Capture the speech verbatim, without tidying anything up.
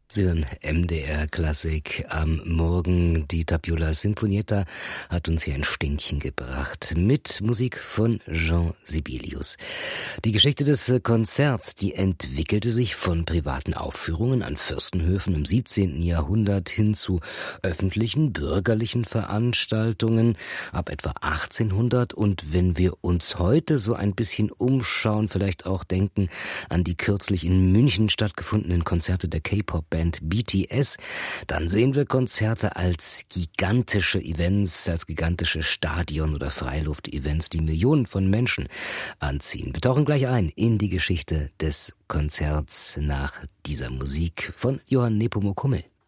Sie hören M D R Klassik am Morgen. Die Tapiola Sinfonietta hat uns hier ein Ständchen gebracht mit Musik von Jean Sibelius. Die Geschichte des Konzerts, die entwickelte sich von privaten Aufführungen an Fürstenhöfen im siebzehnten Jahrhundert hin zu öffentlichen, bürgerlichen Veranstaltungen ab etwa achtzehnhundert. Und wenn wir uns heute so ein bisschen umschauen, vielleicht auch denken an die kürzlich in München stattgefundenen Konzerte der K-Pop-Band B T S, dann sehen wir Konzerte als gigantische Events, als gigantische Stadion- oder Freiluft-Events, die Millionen von Menschen anziehen. Wir tauchen gleich ein in die Geschichte des Konzerts nach dieser Musik von Johann Nepomuk Hummel.